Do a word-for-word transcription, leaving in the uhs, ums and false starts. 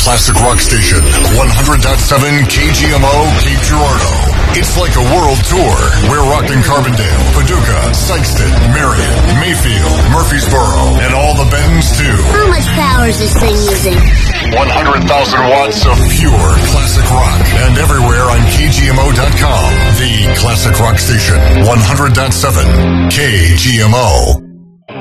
classic rock station, one hundred point seven K G M O, Cape Girardeau. It's like a world tour. We're rocking Carbondale, Paducah, Sykeston, Marion, Mayfield, Murfreesboro, and all the Bentons too. How much power is this thing using? one hundred thousand watts of pure classic rock. And everywhere on K G M O dot com. The classic rock station, one hundred point seven K G M O.